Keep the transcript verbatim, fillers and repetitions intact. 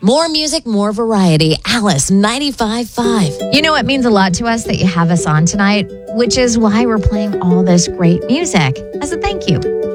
More music, more variety. Alice ninety-five point five. You know, it means a lot to us that you have us on tonight, which is why we're playing all this great music as a thank you.